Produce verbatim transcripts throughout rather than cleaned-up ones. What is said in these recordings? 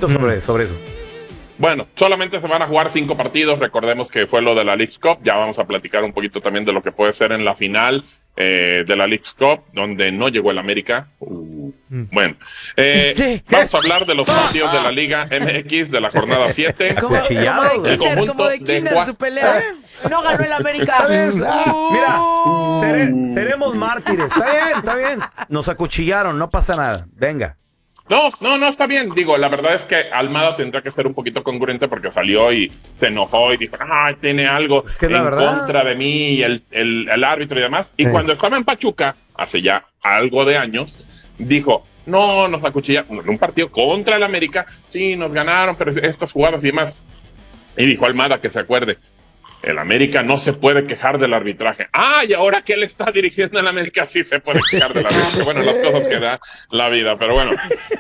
poquito sobre, mm. sobre eso. Bueno, solamente se van a jugar cinco partidos. Recordemos que fue lo de la Leagues Cup. Ya vamos a platicar un poquito también de lo que puede ser en la final eh, de la Leagues Cup, donde no llegó el América. Uh, mm. Bueno, eh, este, vamos a hablar de los partidos de la Liga M X de la jornada siete. Como, como de Kinder, como de Kinder de su pelea. No ganó el América. Uh, Mira, sere, seremos mártires. Está bien, está bien. Nos acuchillaron, no pasa nada. Venga. No, no, no, está bien. Digo, la verdad es que Almada tendrá que ser un poquito congruente porque salió y se enojó y dijo, ay, tiene algo es que en verdad... contra de mí, el, el, el árbitro y demás. Y sí. Cuando estaba en Pachuca, hace ya algo de años, dijo, no, nos acuchillaron en un partido contra el América. Sí, nos ganaron, pero estas jugadas y demás. Y dijo Almada que se acuerde. El América no se puede quejar del arbitraje. Ah, y ahora que él está dirigiendo el América sí se puede quejar del arbitraje. Bueno, las cosas que da la vida, pero bueno.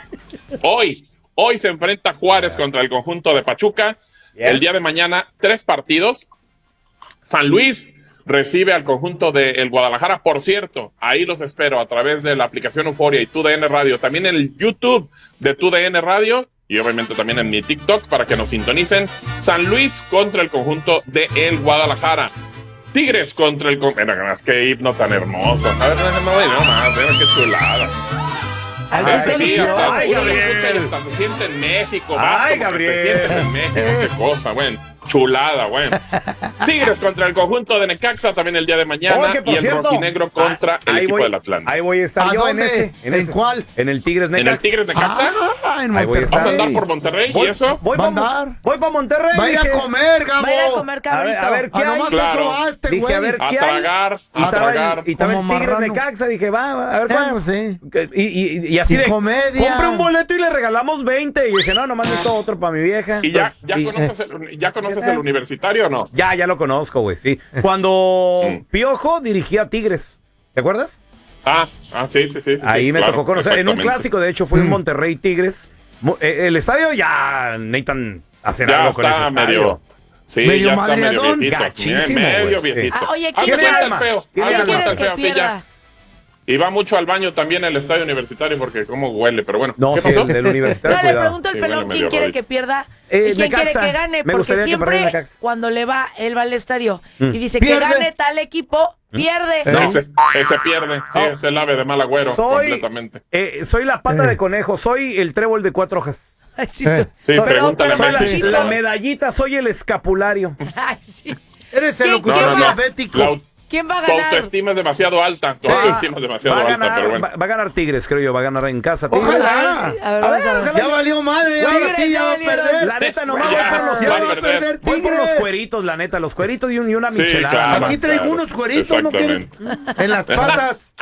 Hoy, hoy se enfrenta Juárez contra el conjunto de Pachuca. Yeah. El día de mañana, tres partidos. San Luis recibe al conjunto del Guadalajara. Por cierto, ahí los espero a través de la aplicación Euforia y TUDN Radio. También en el YouTube de TUDN Radio. Y obviamente también en mi TikTok para que nos sintonicen. San Luis contra el conjunto de el Guadalajara. Tigres contra el... Mira, es que himno tan hermoso. A ver, no, no, no más, mira qué chulada. Ay, Ay, se sí, hasta, Ay, Gabriel. Hasta se siente en México. Ay, Vasco, Gabriel. Se siente en México, qué cosa, bueno. Chulada, bueno. Tigres contra el conjunto de Necaxa también el día de mañana. Oye, y el cierto, rojinegro contra ah, el equipo voy, del Atlante. Ahí voy a estar yo en ese. ¿En, ¿En ese, cuál? En el Tigres Necaxa. ¿En el Tigres Necaxa? Ah, en Ahí voy a Monterrey. estar. ¿Vas a andar por Monterrey voy, y eso? Voy ¿Va a para andar? voy pa Monterrey. Vaya dije, a comer, Gabo. Vaya a comer, cabrito. A ver, a ver ¿qué Ah, hay? nomás Claro. eso va este Dije, güey. a ver, A ¿qué hay? tragar, Y a estaba tragar. el, y estaba el Como Tigres marrano. Necaxa, dije, va, a ver Eh, cuándo. sí. Y, y, y así Y de, comedia. compré un boleto y le regalamos veinte. Y dije, no, nomás necesito otro para mi vieja. ¿Y ya, Entonces, ya y- conoces, el, ya conoces el universitario o no? Ya, ya lo conozco, güey, sí. Cuando Sí. Piojo dirigía a Tigres, ¿te acuerdas? Ah, ah, sí, sí, sí. sí Ahí sí, me claro, tocó conocer. En un exactamente. clásico, de hecho, fue en Monterrey Tigres. Mo- eh, El estadio ya necesitan hacer Ya algo con ese está estadio. medio... Sí, Medio ya está medio madreadón, viejito. gachísimo, medio güey, viejito. Ah, oye, Haz ¿quién de cuenta quieres? el feo. ¿Quién Haz de ¿Quién cuenta quieres el que feo, sí, ya. pierda? Y va mucho al baño también el estadio universitario porque cómo huele, pero bueno. No, ¿Qué sí, pasó? el del universitario, No, le cuidado. pregunto al Sí, pelón huele quién medio quiere rarito. que pierda Eh, y quién Necaxa. quiere que gane. Me Porque gustaría que perdiera siempre Necaxa. cuando le va, él va al estadio y dice Pierde. que gane tal equipo, pierde. No, ese, ese pierde. Sí, No. ese ave de mal agüero Soy, completamente. eh, soy la pata de conejo, soy el trébol de cuatro hojas. Ay, sí, Eh. tú- Sí, pero, pregúntale pero a Messi. Panchito. La medallita, soy el escapulario. Ay, sí. Eres el ¿Quién- locutor quién va? diabético. La, ¿Quién va a tu ganar? autoestima es demasiado alta. Tu Va- autoestima es demasiado va a alta, ganar, pero bueno. va, va a ganar Tigres, creo yo. Va a ganar en casa. Tigres. Ojalá. A ver, a ver, vamos a ver. ojalá. Ya valió madre, Güey, ahora sí ya va a Tigres, perder. La neta, nomás Ya, voy por los Ya va a va a perder. perder Voy por los Tigres. cueritos, la neta, los cueritos y, un- y una Sí, michelada. claro. nomás. Aquí traigo Claro, unos cueritos, ¿no quieren? En las patas.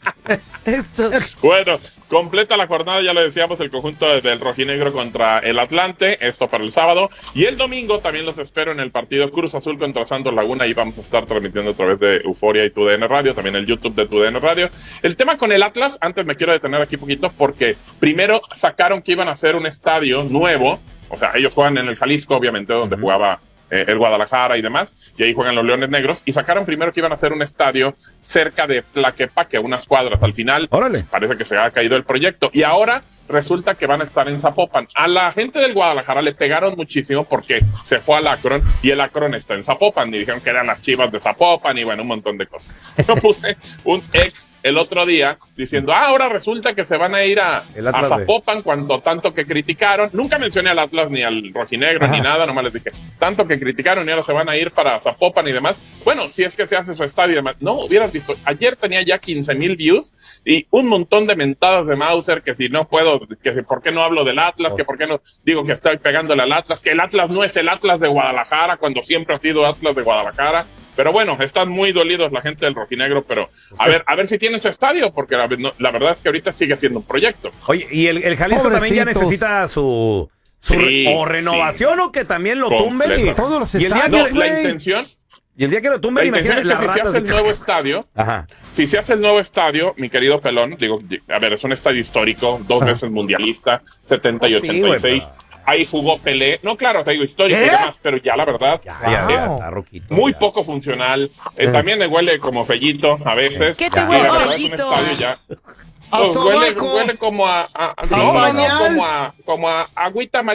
Esto. Bueno, completa la jornada, ya lo decíamos, el conjunto del rojinegro contra el Atlante, esto para el sábado, y el domingo también los espero en el partido Cruz Azul contra Santos Laguna, y vamos a estar transmitiendo a través de Euforia y TUDN Radio, también el YouTube de TUDN Radio. El tema con el Atlas, antes me quiero detener aquí poquito, porque primero sacaron que iban a hacer un estadio nuevo, o sea, ellos juegan en el Jalisco, obviamente, donde jugaba eh, el Guadalajara y demás, y ahí juegan los Leones Negros, y sacaron primero que iban a hacer un estadio cerca de Tlaquepaque, unas cuadras. Al final, Órale. parece que se ha caído el proyecto, y ahora resulta que van a estar en Zapopan. A la gente del Guadalajara le pegaron muchísimo porque se fue al Akron, y el Akron está en Zapopan, y dijeron que eran las Chivas de Zapopan, y bueno, un montón de cosas. Yo puse un ex el otro día diciendo, ah, ahora resulta que se van a ir a, El a Atlas de- Zapopan, cuando tanto que criticaron. Nunca mencioné al Atlas ni al rojinegro ni nada, nomás les dije, tanto que criticaron y ahora se van a ir para Zapopan y demás. Bueno, si es que se hace su estadio y demás. No, hubieras visto, ayer tenía ya quince mil views y un montón de mentadas de Mauser, que si no puedo, que si por qué no hablo del Atlas, que por qué no digo que estoy pegándole al Atlas, que el Atlas no es el Atlas de Guadalajara, cuando siempre ha sido Atlas de Guadalajara. Pero bueno, están muy dolidos la gente del rojinegro, pero a ver, a ver si tienen su estadio, porque la, no, la verdad es que ahorita sigue siendo un proyecto. Oye, y el, el Jalisco también ya Pobrecitos. necesita su, su Sí, re- o renovación sí. o que también lo tumben. Y, Completa. Todos los y el día estadios, que, No, la güey. intención, y el día que lo la tumben, intención imagínate es que las si se ratas. hace el de- nuevo estadio, Ajá. si se hace el nuevo estadio, mi querido Pelón, digo, a ver, es un estadio histórico, dos veces mundialista, setenta y Oh, sí, ochenta y güey, seis. pero- Ahí jugó Pelé. No, claro, te digo histórico y ¿Eh? demás, pero ya la verdad Ya, ya, es ya está roquito. muy ya. poco funcional. Eh, también me huele como fellito a veces. ¿Qué te Y la huele, verdad es un fellito? estadio ya. A Pues huele, sobaco. huele como a, a- Sí. no, no, no, Pañal. como a, como a agüita